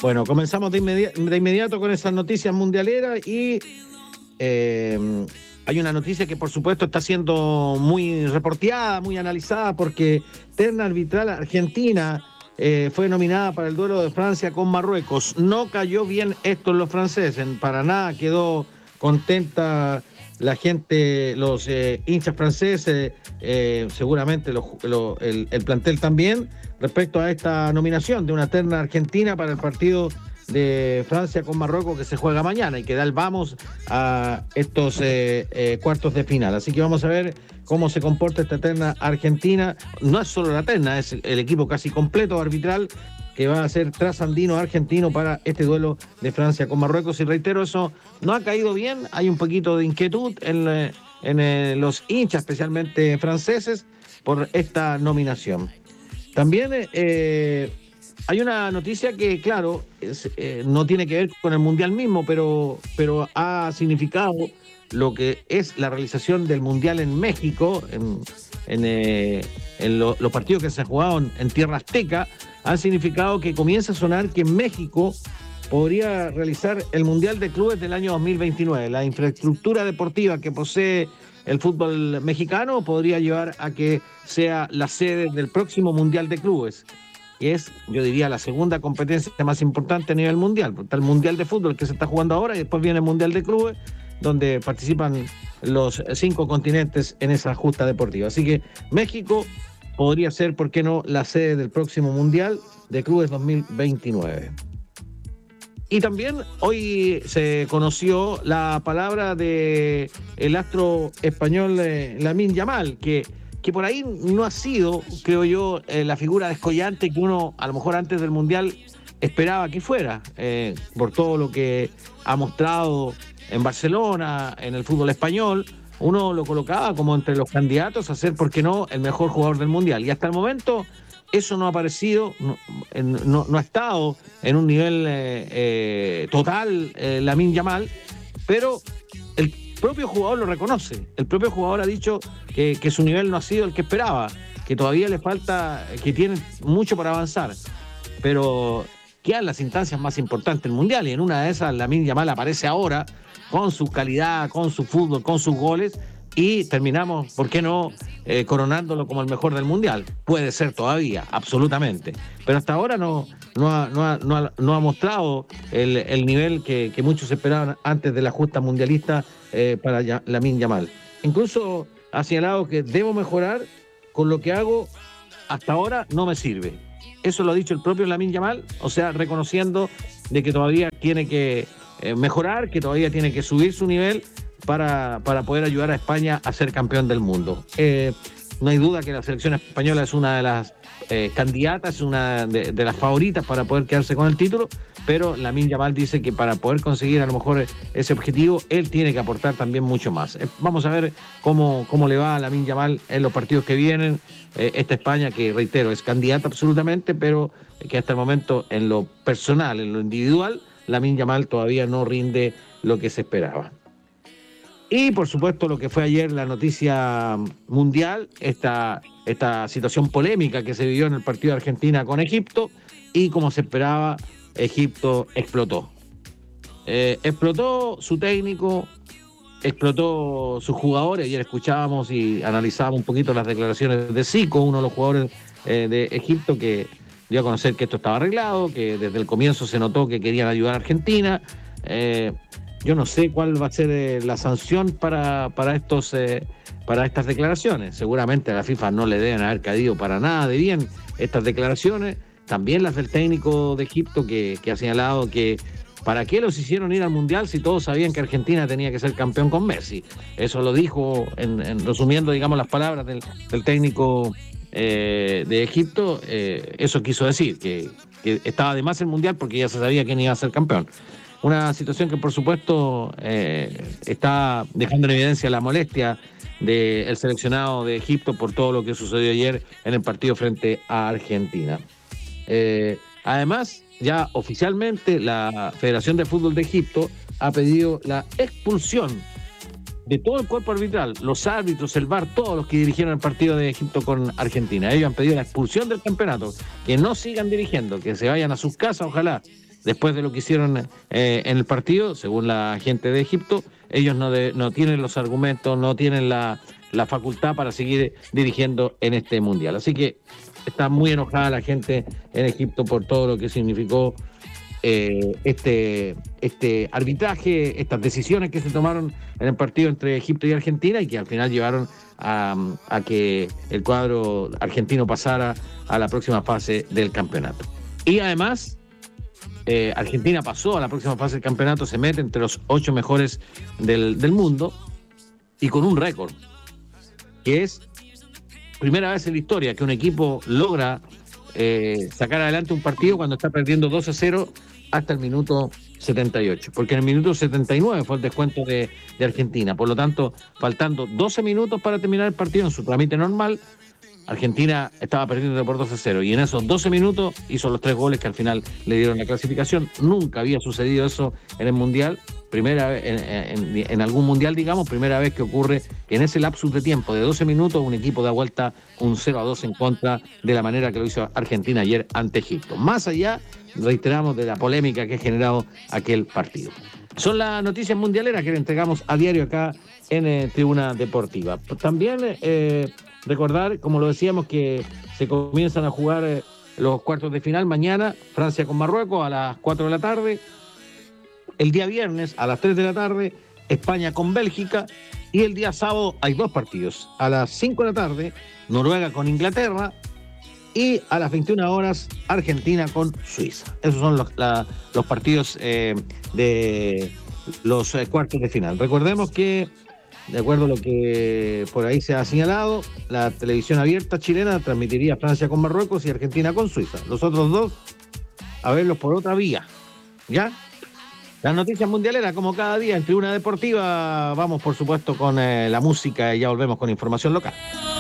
Bueno, comenzamos de inmediato con esas noticias mundialeras y hay una noticia que por supuesto está siendo muy reporteada, muy analizada, porque terna arbitral argentina fue nominada para el duelo de Francia con Marruecos. No cayó bien esto en los franceses, para nada quedó contenta la gente, los hinchas franceses, seguramente el plantel también, respecto a esta nominación de una terna argentina para el partido de Francia con Marruecos que se juega mañana y que da el vamos a estos cuartos de final. Así que vamos a ver cómo se comporta esta terna argentina. No es solo la terna, es el equipo casi completo arbitral que va a ser trasandino argentino para este duelo de Francia con Marruecos. Y reitero, eso no ha caído bien. Hay un poquito de inquietud en los hinchas, especialmente franceses, por esta nominación. También hay una noticia que, claro, no tiene que ver con el Mundial mismo, pero ha significado lo que es la realización del Mundial en México, en los partidos que se han jugado en tierra azteca, han significado que comienza a sonar que México podría realizar el Mundial de Clubes del año 2029. La infraestructura deportiva que posee el fútbol mexicano podría llevar a que sea la sede del próximo Mundial de Clubes, que es, yo diría, la segunda competencia más importante a nivel mundial. Está el Mundial de Fútbol que se está jugando ahora y después viene el Mundial de Clubes, donde participan los 5 continentes en esa justa deportiva. Así que México podría ser, ¿por qué no?, la sede del próximo Mundial de Clubes 2029. Y también hoy se conoció la palabra de el astro español Lamine Yamal, que por ahí no ha sido, creo yo, la figura descollante que uno, a lo mejor antes del Mundial, esperaba que fuera, por todo lo que ha mostrado en Barcelona, en el fútbol español. Uno lo colocaba como entre los candidatos a ser, ¿por qué no?, el mejor jugador del Mundial. Y hasta el momento eso no ha aparecido, no ha estado en un nivel total Lamine Yamal, pero el propio jugador lo reconoce. El propio jugador ha dicho que su nivel no ha sido el que esperaba, que todavía le falta, que tiene mucho para avanzar, pero quedan las instancias más importantes del Mundial, y en una de esas Lamine Yamal aparece ahora con su calidad, con su fútbol, con sus goles, y terminamos, ¿por qué no?, coronándolo como el mejor del Mundial. Puede ser todavía, absolutamente, pero hasta ahora no ha mostrado el nivel que muchos esperaban antes de la justa mundialista para Lamine Yamal. Incluso ha señalado que debo mejorar, con lo que hago hasta ahora no me sirve. Eso lo ha dicho el propio Lamine Yamal, o sea, reconociendo de que todavía tiene que mejorar, que todavía tiene que subir su nivel para poder ayudar a España a ser campeón del mundo. No hay duda que la selección española es una de las candidatas, una de las favoritas para poder quedarse con el título, pero Lamine Yamal dice que para poder conseguir a lo mejor ese objetivo, él tiene que aportar también mucho más. Vamos a ver cómo le va a Lamine Yamal en los partidos que vienen. Esta España, que reitero, es candidata absolutamente, pero que hasta el momento, en lo personal, en lo individual, Lamine Yamal todavía no rinde lo que se esperaba. Y por supuesto lo que fue ayer la noticia mundial, esta situación polémica que se vivió en el partido de Argentina con Egipto, y como se esperaba, Egipto explotó. Explotó su técnico, explotó sus jugadores. Ayer escuchábamos y analizábamos un poquito las declaraciones de Zico, uno de los jugadores de Egipto, que dio a conocer que esto estaba arreglado, que desde el comienzo se notó que querían ayudar a Argentina. Yo no sé cuál va a ser la sanción para estas declaraciones. Seguramente a la FIFA no le deben haber caído para nada de bien estas declaraciones. También las del técnico de Egipto, que ha señalado que ¿para qué los hicieron ir al Mundial si todos sabían que Argentina tenía que ser campeón con Messi? Eso lo dijo, resumiendo, digamos, las palabras del técnico de Egipto. Eso quiso decir, que estaba de más el Mundial porque ya se sabía quién iba a ser campeón. Una situación que, por supuesto, está dejando en evidencia la molestia del seleccionado de Egipto por todo lo que sucedió ayer en el partido frente a Argentina. Además, ya oficialmente la Federación de Fútbol de Egipto ha pedido la expulsión de todo el cuerpo arbitral, los árbitros, el VAR, todos los que dirigieron el partido de Egipto con Argentina. Ellos han pedido la expulsión del campeonato, que no sigan dirigiendo, que se vayan a sus casas, ojalá, después de lo que hicieron en el partido, según la gente de Egipto, ellos no tienen los argumentos, no tienen la facultad para seguir dirigiendo en este mundial. Así que está muy enojada la gente en Egipto por todo lo que significó este arbitraje, estas decisiones que se tomaron en el partido entre Egipto y Argentina y que al final llevaron a que el cuadro argentino pasara a la próxima fase del campeonato. Y además, Argentina pasó a la próxima fase del campeonato, se mete entre los 8 mejores del mundo y con un récord, que es primera vez en la historia que un equipo logra sacar adelante un partido cuando está perdiendo 2-0 hasta el minuto 78, porque en el minuto 79 fue el descuento de Argentina. Por lo tanto, faltando 12 minutos para terminar el partido en su trámite normal, Argentina estaba perdiendo por 2-0 y en esos 12 minutos hizo los 3 goles que al final le dieron la clasificación. Nunca había sucedido eso en el Mundial, primera vez en algún Mundial, digamos, primera vez que ocurre que en ese lapsus de tiempo de 12 minutos un equipo da vuelta un 0-2 en contra de la manera que lo hizo Argentina ayer ante Egipto. Más allá, reiteramos, de la polémica que ha generado aquel partido. Son las noticias mundialeras que le entregamos a diario acá en Tribuna Deportiva. También recordar, como lo decíamos, que se comienzan a jugar los cuartos de final mañana, Francia con Marruecos a las 4 de la tarde, el día viernes a las 3 de la tarde, España con Bélgica, y el día sábado hay 2 partidos, a las 5 de la tarde, Noruega con Inglaterra, y a las 21 horas, Argentina con Suiza. Esos son los partidos de los cuartos de final. Recordemos que, de acuerdo a lo que por ahí se ha señalado, la televisión abierta chilena transmitiría Francia con Marruecos y Argentina con Suiza. Los otros 2, a verlos por otra vía. ¿Ya? Las noticias mundialeras, como cada día en Tribuna Deportiva, vamos por supuesto con la música y ya volvemos con información local.